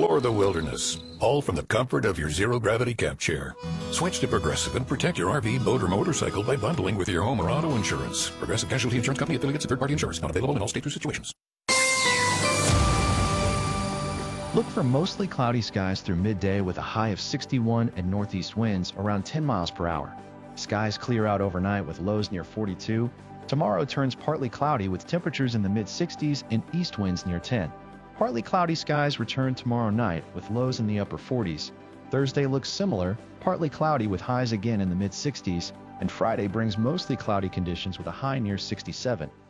Explore the wilderness, all from the comfort of your zero-gravity camp chair. Switch to Progressive and protect your RV, boat, or motorcycle by bundling with your home or auto insurance. Progressive Casualty Insurance Company affiliates and third-party insurance. Not available in all states or situations. Look for mostly cloudy skies through midday with a high of 61 and northeast winds around 10 miles per hour. Skies clear out overnight with lows near 42. Tomorrow turns partly cloudy with temperatures in the mid-60s and east winds near 10. Partly cloudy skies return tomorrow night with lows in the upper 40s. Thursday looks similar, partly cloudy with highs again in the mid-60s, and Friday brings mostly cloudy conditions with a high near 67.